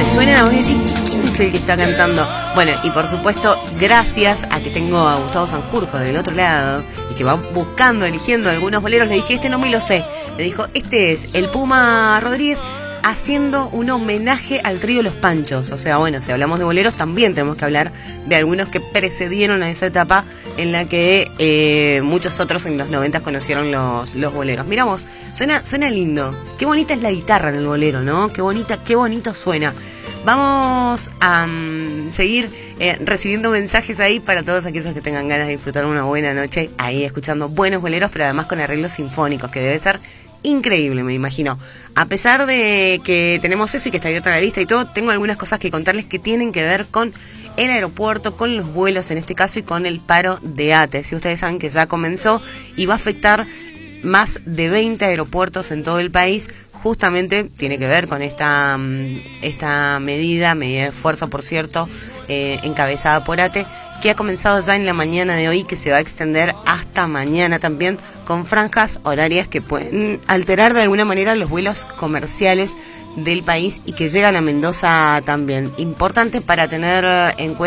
te suenan a vos y decís, ¿quién es el que está cantando? Bueno, y por supuesto, gracias a que tengo a Gustavo Sanjurjo del otro lado y que va buscando, eligiendo algunos boleros, le dije, este no me lo sé. Le dijo, este es el Puma Rodríguez haciendo un homenaje al trío Los Panchos. O sea, bueno, si hablamos de boleros, también tenemos que hablar de algunos que precedieron a esa etapa en la que muchos otros en los 90 conocieron los boleros. Miramos, suena lindo. Qué bonita es la guitarra en el bolero, ¿no? Qué bonito suena. Vamos a seguir recibiendo mensajes ahí para todos aquellos que tengan ganas de disfrutar una buena noche ahí escuchando buenos boleros, pero además con arreglos sinfónicos, que debe ser increíble, me imagino. A pesar de que tenemos eso y que está abierta la lista y todo, tengo algunas cosas que contarles que tienen que ver con el aeropuerto, con los vuelos en este caso y con el paro de ATE. Si ustedes saben que ya comenzó y va a afectar más de 20 aeropuertos en todo el país, justamente tiene que ver con esta medida de fuerza, por cierto, encabezada por ATE, que ha comenzado ya en la mañana de hoy, que se va a extender hasta mañana también, con franjas horarias que pueden alterar de alguna manera los vuelos comerciales del país y que llegan a Mendoza también. Importante para tener en cuenta